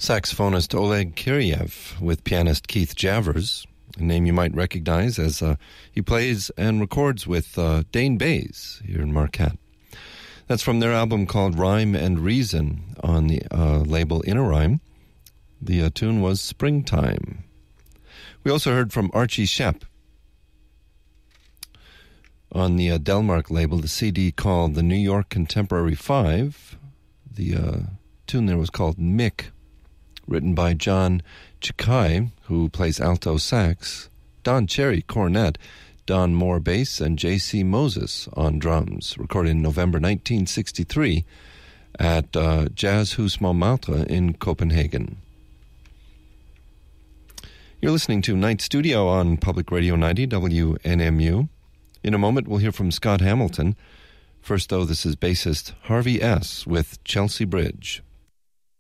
Saxophonist Oleg Kiriev with pianist Keith Javers, a name you might recognize as he plays and records with Dane Bays here in Marquette. That's from their album called Rhyme and Reason on the label Inner Rhyme. The tune was Springtime. We also heard from Archie Shepp on the Delmark label, the CD called The New York Contemporary 5. The tune there was called Mick, written by John Chikai, who plays alto sax, Don Cherry cornet, Don Moore bass, and J.C. Moses on drums, recorded in November 1963 at Jazzhus Montmartre in Copenhagen. You're listening to Night Studio on Public Radio 90 WNMU. In a moment, we'll hear from Scott Hamilton. First, though, this is bassist Harvey S. with Chelsea Bridge.